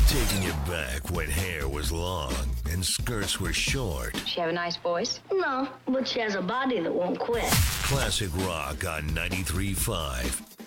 Taking it back when hair was long and skirts were short. She have a nice voice? No, but she has a body that won't quit. Classic rock on 93.5.